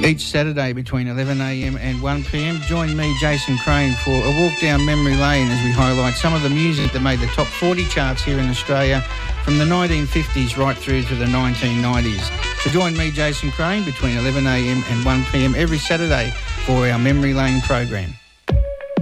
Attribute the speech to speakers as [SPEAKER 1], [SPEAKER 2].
[SPEAKER 1] Each Saturday between 11am and 1pm, join me, Jason Crane, for a walk down memory lane as we highlight some of the music that made the top 40 charts here in Australia from the 1950s right through to the 1990s. So join me, Jason Crane, between 11am and 1pm every Saturday for our Memory Lane program.